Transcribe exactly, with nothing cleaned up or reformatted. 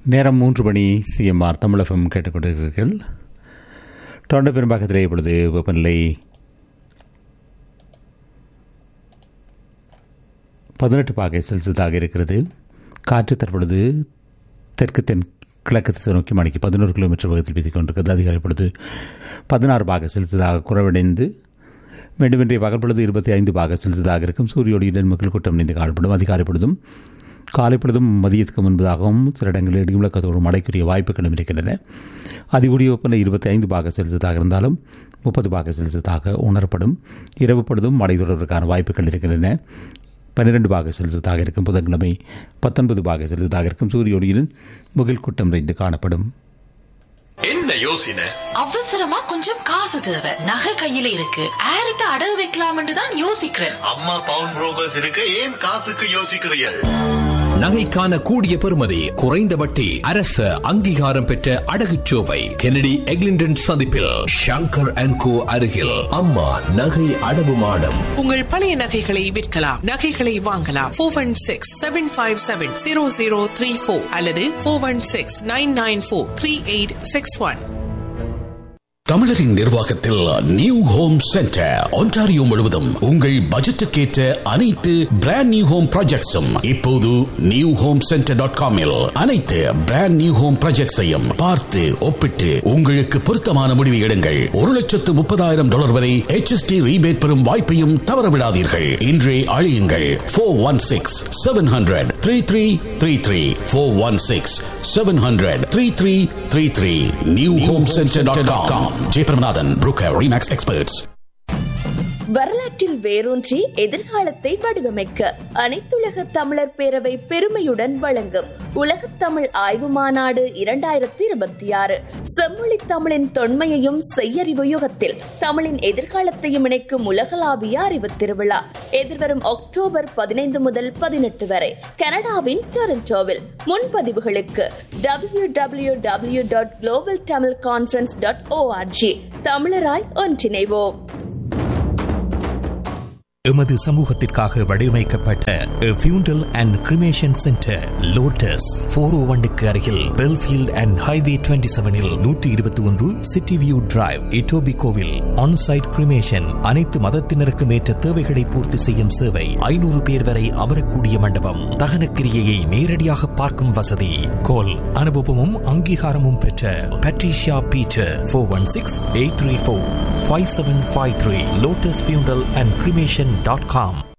நேரம் மூன்று மணி. சிஎம்ஆர் தமிழகம் கேட்டுக்கொண்டிருக்கிறீர்கள். டொரண்டோ பெரும்பாக்கத்திலே இப்பொழுது வெப்பநிலை பதினெட்டு பாகை செல்சியஸாக இருக்கிறது. காற்று தற்பொழுது தெற்கு தென் கிழக்கு திசை நோக்கி மணிக்கு பதினோரு கிலோமீட்டர் வேகத்தில் வீசிக் கொண்டிருக்கிறது. அதிகாலை பொழுது பதினாறு பாகை செல்சியஸாக குறைவடைந்து வேண்டுமென்றே பகல் பொழுது இருபத்தி ஐந்து பாகை செல்சியஸாக இருக்கும். சூரிய ஒளியுடன் மக்கள் கூட்டம் நீந்து காணப்படும். அதிகாலை பொழுதும் காலை பொழுதும் மதியத்துக்கு முன்பதாகவும் சில இடங்களில் இடிமுழக்கத்தோடு மழைக்குரிய வாய்ப்புகளும் இருக்கின்றன. அதிகூடிய வெப்பநிலை இருபத்தி ஐந்து பாக செல்சியஸாக இருந்தாலும் முப்பது பாக செல்சியஸாக உணரப்படும். இரவு பொழுதும் மழை தொடர்வதற்கான வாய்ப்புகள் இருக்கின்றன. பன்னிரண்டு பாக செல்சியஸாக இருக்கும். புதன்கிழமை பத்தொன்பது பாக செல்சியஸாக இருக்கும். சூரிய ஒளியுடன் முகில் கூட்டம் நிறைந்து காணப்படும். என்ன யோசனை? அவசரமா கொஞ்சம் காசு தேவை. நகை கையில இருக்கு, ஆர்ட்ட அடகு வைக்கலாம்னு தான் யோசிக்கிறேன். அம்மா பவுன் புரோக்கர்ஸ் இருக்கு, ஏன் காசுக்கு யோசிக்கிறீர்கள்? நகைக்கான கூடிய பெறுமதி, குறைந்த வட்டி, அரசு அங்கீகாரம் பெற்ற அடகுச்சோவை கெனடி எக்லிண்டன் சந்திப்பில் ஷங்கர் அண்ட் கோ அருகில் அம்மா நகை அடவு மாடம். உங்கள் பழைய நகைகளை விற்கலாம், நகைகளை வாங்கலாம். Four one six seven five seven zero zero three four அல்லது four one six nine nine four three eight six one. தமிழரின் நிர்வாகத்தில் நியூ ஹோம் சென்டர் ஒன்டாரியோ முழுவதும் உங்கள் பட்ஜெட்டுக்கேற்ற அனைத்து பிராண்ட் நியூ ஹோம் ப்ராஜெக்ட்ஸும் இப்போது நியூ ஹோம் சென்டர் டாட் காமில் அனைத்து brand new home ப்ராஜெக்ட்ஸையும் பார்த்து ஒப்பிட்டு உங்களுக்கு பொருத்தமான முடிவு எடுங்கள். ஒரு லட்சத்து முப்பதாயிரம் டாலர் வரை எச் எஸ் டி ரீபேட் பெறும் வாய்ப்பையும் தவறவிடாதீர்கள். இன்றே அழையுங்கள் four one six seven hundred three three three three four one six seven hundred three three three three new home centre dot com. Jayabramanathan broker remakes experts. வரலாற்றில் வேரூன்றி எதிர்காலத்தை வடிவமைக்க அனைத்துலக தமிழர் பேரவை பெருமையுடன் வழங்கும் உலகத் தமிழ் ஆய்வு மாநாடு இரண்டாயிரத்தி இருபத்தி ஆறு செம்மொழி தமிழின் தொன்மையையும் செய்யறிவு யுகத்தில் தமிழின் எதிர்காலத்தையும் இணைக்கும் உலகளாவிய அறிவு திருவிழா எதிர்வரும் அக்டோபர் பதினைந்து முதல் பதினெட்டு வரை கனடாவின் டொரண்டோவில். முன்பதிவுகளுக்கு W W W dot global Tamil conference dot O R G. தமிழராய் ஒன்றிணைவோம். எமது சமூகத்திற்காக வடிவமைக்கப்பட்ட ஃபியூண்டல் அண்ட் கிரிமேஷன் சென்டர் லோட்டஸ் போர் ஓ ஒன்னுக்கு அருகில் பெல்ஃபீல்ட் அண்ட் ஹைவே டுவெண்ட்டி செவனில் நூற்றி இருபத்தி ஒன்று city view drive இட்டோபிகோவில் onsite cremation. அனைத்து மதத்தினருக்கும் ஏற்ற தேவைகளை பூர்த்தி செய்யும் சேவை. ஐநூறு பேர் வரை அமரக்கூடிய மண்டபம். தகன கிரியையை நேரடியாக பார்க்கும் வசதி. கோல் அனுபவமும் அங்கீகாரமும் பெற்ற Patricia Peter four one six eight three four five seven five three lotus ஃபியூண்டல் அண்ட் கிரிமேஷன் டாட் காம்.